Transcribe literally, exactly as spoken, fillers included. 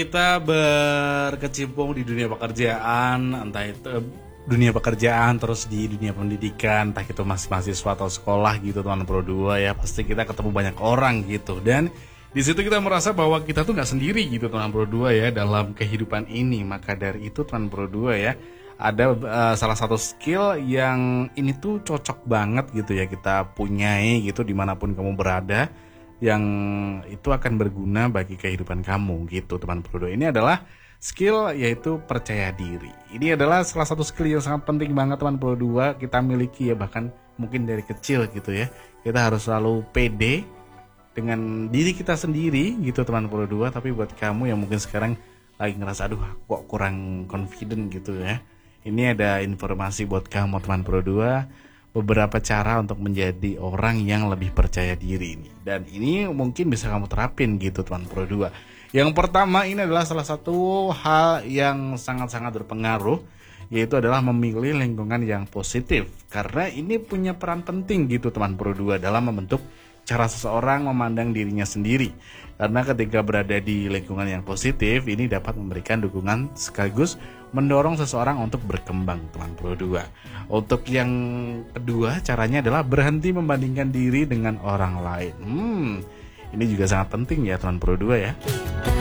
Kita berkecimpung di dunia pekerjaan, entah itu dunia pekerjaan, terus di dunia pendidikan, entah itu masih mahasiswa atau sekolah gitu teman Pro dua ya, pasti kita ketemu banyak orang gitu. Dan di situ kita merasa bahwa kita tuh nggak sendiri gitu teman Pro dua ya dalam kehidupan ini. Maka dari itu teman Pro dua ya, ada uh, salah satu skill yang ini tuh cocok banget gitu ya kita punyai gitu dimanapun kamu berada, yang itu akan berguna bagi kehidupan kamu gitu teman Pro dua. Ini adalah skill yaitu percaya diri. Ini adalah salah satu skill yang sangat penting banget teman Pro dua kita miliki ya, bahkan mungkin dari kecil gitu ya. Kita harus selalu pede dengan diri kita sendiri gitu teman Pro dua. Tapi buat kamu yang mungkin sekarang lagi ngerasa aduh kok kurang confident gitu ya, ini ada informasi buat kamu teman Pro dua, beberapa cara untuk menjadi orang yang lebih percaya diri ini. Dan ini mungkin bisa kamu terapin gitu teman Pro dua. Yang pertama ini adalah salah satu hal yang sangat-sangat berpengaruh, yaitu adalah memilih lingkungan yang positif. Karena ini punya peran penting gitu teman Pro dua dalam membentuk cara seseorang memandang dirinya sendiri. Karena ketika berada di lingkungan yang positif, ini dapat memberikan dukungan sekaligus mendorong seseorang untuk berkembang teman Pro dua. Untuk yang kedua caranya adalah berhenti membandingkan diri dengan orang lain. Hmm, ini juga sangat penting ya teman Pro dua ya.